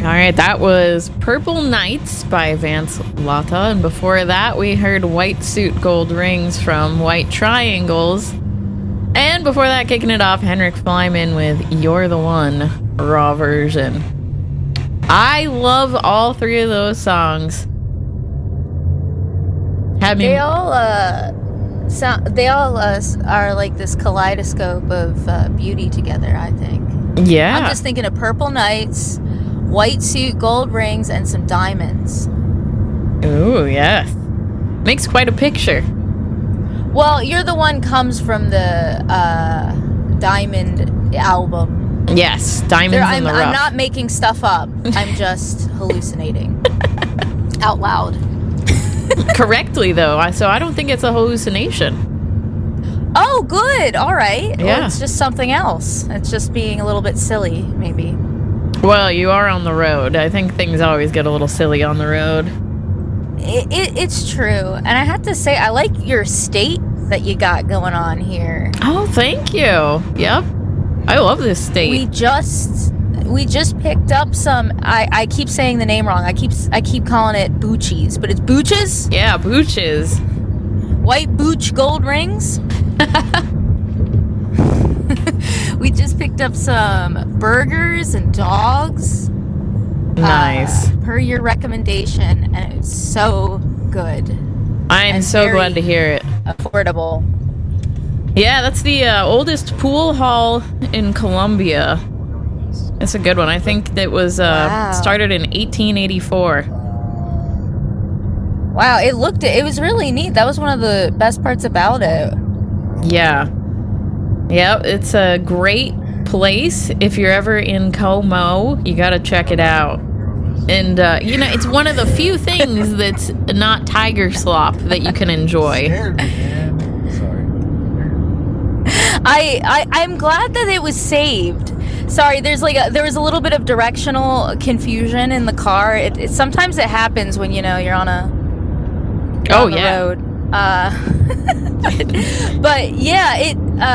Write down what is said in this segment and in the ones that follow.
All right, that was Purple Nights by Vance Lata. And before that, we heard White Suit Gold Rings from White Triangles. And before that, kicking it off, Henrik Flyman with You're the One, raw version. I love all three of those songs. They all are like this kaleidoscope of beauty together, I think. Yeah. I'm just thinking of Purple Nights, White Suit, Gold Rings, and some diamonds. Ooh, yes. Makes quite a picture. Well, You're the One comes from the Diamond album. Yes, Diamonds in the Rough. I'm not making stuff up. I'm just hallucinating out loud. Correctly, though. So I don't think it's a hallucination. Oh, good. All right. Yeah. Well, it's just something else. It's just being a little bit silly, maybe. Well, you are on the road. I think things always get a little silly on the road. It's true. And I have to say, I like your state that you got going on here. Oh, thank you. Yep. I love this state. We just picked up some. I keep saying the name wrong. I keep calling it Boochies, but it's Booches. Yeah, Booches. White Booch gold rings. We just picked up some burgers and dogs. Nice. Per your recommendation, and it's so good. I am so glad to hear it. Affordable. Yeah, that's the oldest pool hall in Colombia. It's a good one. I think that was started in 1884. Wow, it was really neat. That was one of the best parts about it. Yeah. Yep, it's a great place. If you're ever in Como, you gotta check it out. And, it's one of the few things that's not tiger slop that you can enjoy. I'm glad that it was saved. Sorry, there was a little bit of directional confusion in the car. Sometimes it happens when you're on the road. But yeah,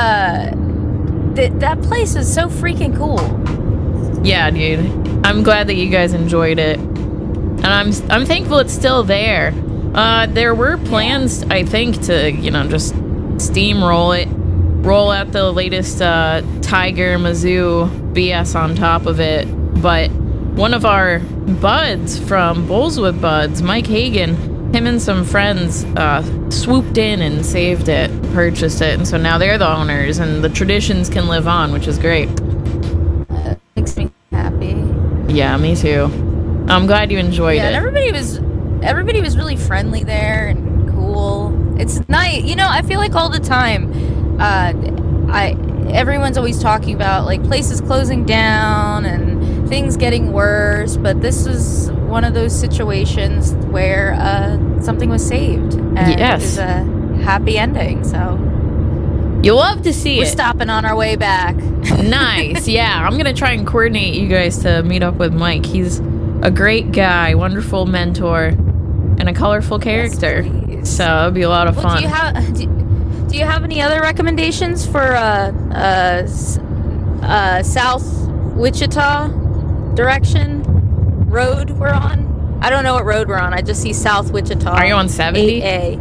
that place is so freaking cool. Yeah, dude. I'm glad that you guys enjoyed it, and I'm thankful it's still there. There were plans, I think, to just steamroll it, roll out the latest Tiger Mizzou BS on top of it, but one of our buds from Bullswood Buds, Mike Hagan, him and some friends swooped in and saved it, purchased it, and so now they're the owners, and the traditions can live on, which is great. Makes me happy. Yeah, me too. I'm glad you enjoyed it. And everybody was really friendly there and cool. It's nice. I feel like all the time, everyone's always talking about like places closing down and things getting worse, but this is one of those situations where something was saved, and it was a happy ending. So you'll love to see We're it. stopping on our way back. Nice. Yeah, I'm gonna try and coordinate you guys to meet up with Mike. He's a great guy, wonderful mentor, and a colorful character. Yes, so it'll be a lot of fun. Do you have any other recommendations for South Wichita direction road we're on? I don't know what road we're on. I just see South Wichita. Are you on 70? 8A.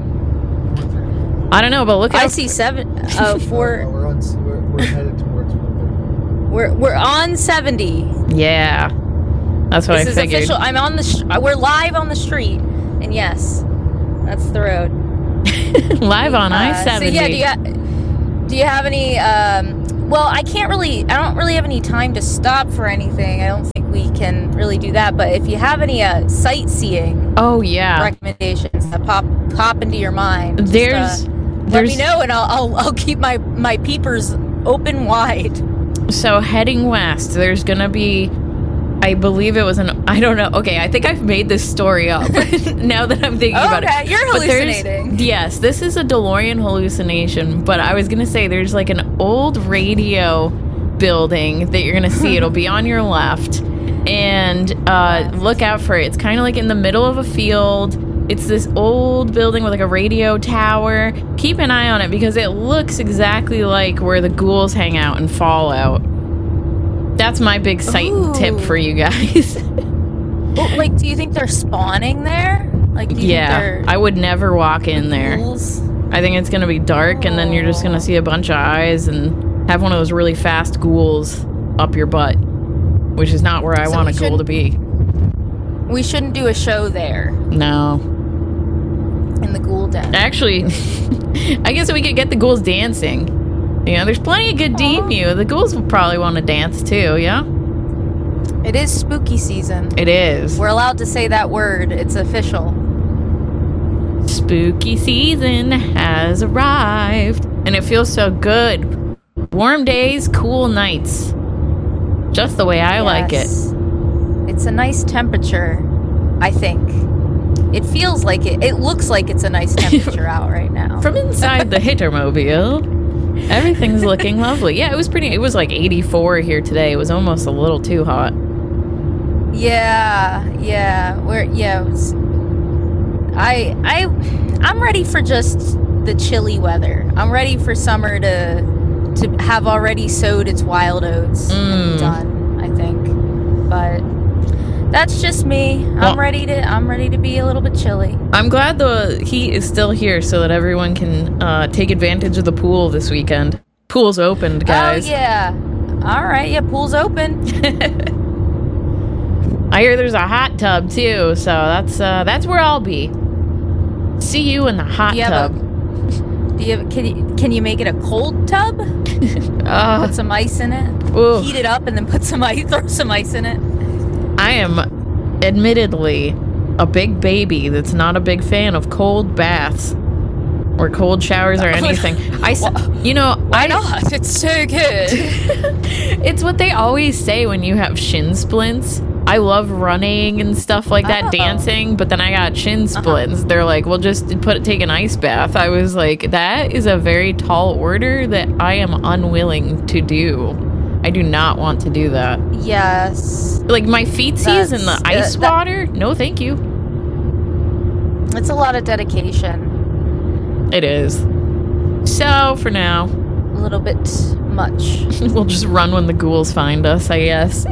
I don't know, but look at I see 7. 4. We're headed towards. We're on 70. Yeah, that's what this I is figured. official. I'm on the. We're live on the street, and yes, that's the road. Live on I-70. So yeah, do you have any? Well, I don't really have any time to stop for anything. I don't think we can really do that. But if you have any sightseeing, recommendations that pop into your mind, let me know, and I'll keep my peepers open wide. So heading west, there's gonna be, I believe it was I don't know. Okay, I think I've made this story up now that I'm thinking about it. Okay, you're hallucinating. Yes, this is a DeLorean hallucination, but I was gonna say there's like an old radio building that you're gonna see. It'll be on your left, and look out for it. It's kind of like in the middle of a field. It's this old building with like a radio tower. Keep an eye on it because it looks exactly like where the ghouls hang out in Fallout. That's my big sight tip for you guys. Well, like, do you think they're spawning there? Like, do you think they're I would never walk in there. ghouls? I think it's gonna be dark, and then you're just gonna see a bunch of eyes and have one of those really fast ghouls up your butt, which is not where I want a ghoul to be. We shouldn't do a show there No. in the ghoul den. Actually, I guess we could get the ghouls dancing. You know, there's plenty of good Demu. The ghouls will probably want to dance too, yeah? It is spooky season. It is. We're allowed to say that word. It's official. Spooky season has arrived. And it feels so good. Warm days, cool nights. Just the way I like it. It's a nice temperature, I think. It feels like it. It looks like it's a nice temperature out right now. From inside the Hittermobile, everything's looking lovely. Yeah, it was pretty. It was like 84 here today. It was almost a little too hot. Yeah. I'm ready for just the chilly weather. I'm ready for summer to have already sowed its wild oats and be done, I think. But that's just me. I'm ready to be a little bit chilly. I'm glad the heat is still here so that everyone can take advantage of the pool this weekend. Pool's opened, guys. Oh yeah. All right, yeah, pool's open. I hear there's a hot tub too, so that's where I'll be. See you in the hot tub. Can you make it a cold tub? Put some ice in it. Ooh. Heat it up and then throw some ice in it. I am admittedly a big baby that's not a big fan of cold baths or cold showers or anything. Why not? It's so good. It's what they always say when you have shin splints. I love running and stuff like that, dancing, but then I got shin splints. They're like, well, just take an ice bath. I was like, that is a very tall order that I am unwilling to do. I do not want to do that. Yes. Like my feetsies in the ice water? No, thank you. It's a lot of dedication. It is. So, for now. A little bit much. We'll just run when the ghouls find us, I guess.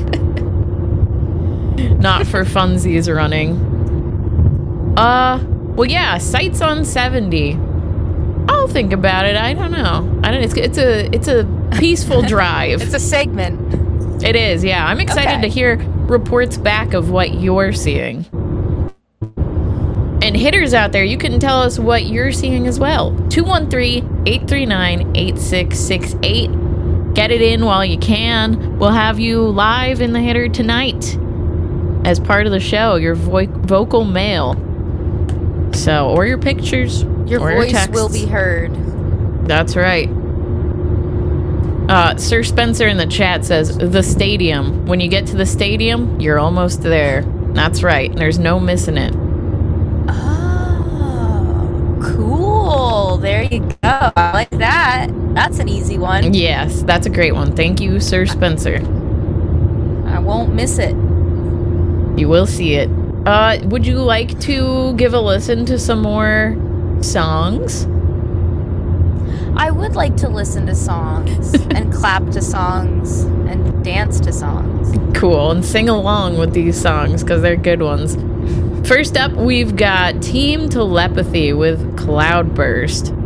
Not for funsies running. Well, yeah, sights on 70. I'll think about it. I don't know. It's a peaceful drive. It's a segment. It is, yeah. I'm excited to hear reports back of what you're seeing. And hitters out there, you can tell us what you're seeing as well. 213-839-8668. Get it in while you can. We'll have you live in the hitter tonight as part of the show, your vocal mail. So, or your pictures. Your voice will be heard. That's right. Sir Spencer in the chat says, the stadium. When you get to the stadium, you're almost there. That's right. There's no missing it. Oh, cool. There you go. I like that. That's an easy one. Yes, that's a great one. Thank you, Sir Spencer. I won't miss it. You will see it. Would you like to give a listen to some more songs? I would like to listen to songs and clap to songs and dance to songs. Cool, and sing along with these songs because they're good ones. First up, we've got Team Telepathy with Cloudburst.